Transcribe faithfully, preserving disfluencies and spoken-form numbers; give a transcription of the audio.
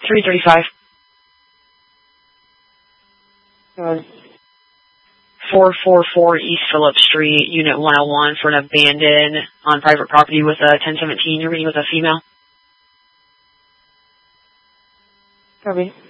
three thirty-five. Go ahead. four forty-four East Phillips Street, Unit one oh one, for an abandoned on private property with a ten seventeen. You're meeting with a female. Copy.